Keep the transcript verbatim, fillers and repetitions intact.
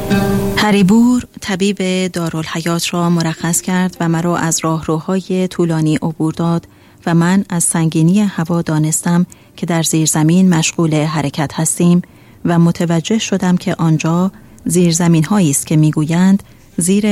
هریبور طبیب دارالحیات را مرخص کرد و مرا از راهروهای طولانی عبور داد و من از سنگینی هوا دانستم که در زیرزمین مشغول حرکت هستیم و متوجه شدم که آنجا زیرزمین هایی است که میگویند زیر